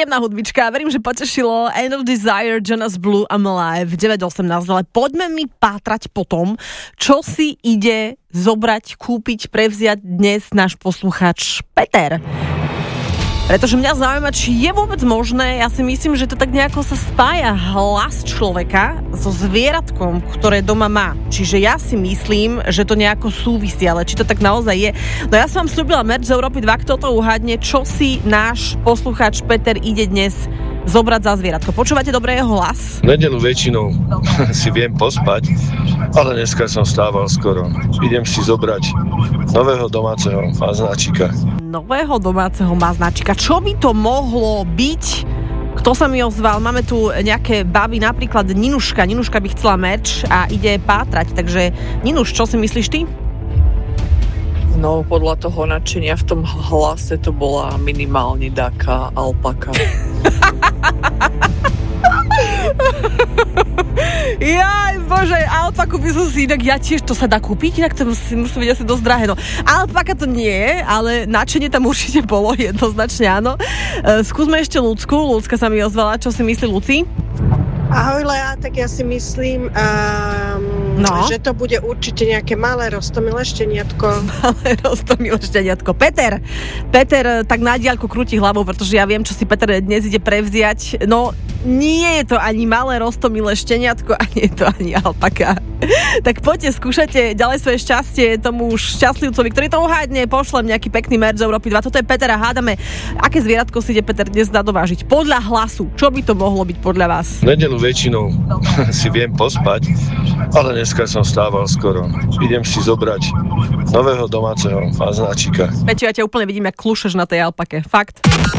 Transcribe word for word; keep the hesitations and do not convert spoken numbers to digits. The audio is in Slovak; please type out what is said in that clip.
Príjemná hudbička, verím, že potešilo. End of Desire, Jonas Blue, I'm Alive, deväť osemnásť, ale poďme mi pátrať po tom, čo si ide zobrať, kúpiť, prevziať dnes náš poslucháč Peter. Pretože mňa zaujíma, či je vôbec možné, ja si myslím, že to tak nejako sa spája hlas človeka so zvieratkom, ktoré doma má. Čiže ja si myslím, že to nejako súvisí, ale či to tak naozaj je. No ja som vám slúbila merch z Európy dva, kto to uhádne, čo si náš poslucháč Peter ide dnes zobrať za zvieratko. Počúvate dobre jeho hlas? V nedeľu väčšinou si viem pospať, ale dneska som stával skoro. Idem si zobrať nového domáceho maznáčika. Nového domáceho maznáčika. Čo by to mohlo byť? Kto sa mi ozval? Máme tu nejaké baby, napríklad Ninuška. Ninuška by chcela merch a ide pátrať. Takže Ninuš, čo si myslíš ty? No, podľa toho nadšenia v tom hlase to bola minimálne taká alpaka. Jaj, bože, alpaku by som si inak, ja tiež, to sa dá kúpiť, inak to musí, musí byť asi dosť drahé. No, alpaka to nie je, ale nadšenie tam určite bolo, jednoznačne áno. E, skúsme ešte Ľudsku, Ľudská sa mi ozvala, čo si myslí Luci? Ahoj Lea, tak ja si myslím, um, no? že to bude určite nejaké malé roztomilé šteniatko. Malé roztomilé šteniatko. Peter, Peter tak na diaľku krúti hlavou, pretože ja viem, čo si Peter dnes ide prevziať. No, nie je to ani malé roztomilé šteniatko, a nie je to ani alpaka. Tak poďte, skúšajte ďalej svoje šťastie tomu šťastlivcovi, ktorý to uhádne, pošlem nejaký pekný merch z Európy dva. Toto je Peter a hádame, aké zvieratko si ide Peter dnes nadovážiť. Podľa hlasu, čo by to mohlo byť podľa vás? V nedeľu väčšinou si viem pospať, ale dneska som stával skoro. Idem si zobrať nového domáceho maznáčika. Peťo, ja ťa úplne vidím, jak klušeš na tej alpake. Fakt.